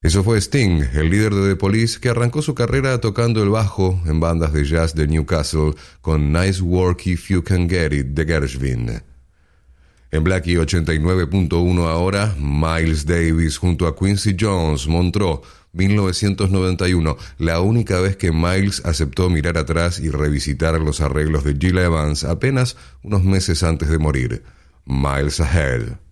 Eso fue Sting, el líder de The Police, que arrancó su carrera tocando el bajo en bandas de jazz de Newcastle con Nice Work If You Can Get It de Gershwin. En Blackie 89.1 ahora, Miles Davis junto a Quincy Jones, Montreux, 1991, la única vez que Miles aceptó mirar atrás y revisitar los arreglos de Gil Evans apenas unos meses antes de morir. Miles Ahead.